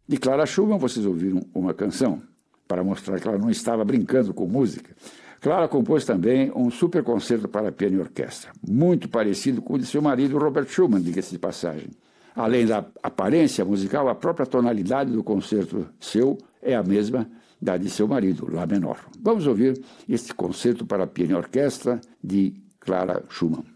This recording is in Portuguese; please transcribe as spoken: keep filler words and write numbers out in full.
De Clara Schumann, vocês ouviram uma canção, para mostrar que ela não estava brincando com música. Clara compôs também um super concerto para piano e orquestra, muito parecido com o de seu marido Robert Schumann, diga-se de passagem. Além da aparência musical, a própria tonalidade do concerto seu é a mesma da de seu marido, Lá menor. Vamos ouvir este concerto para piano e orquestra de Clara Schumann.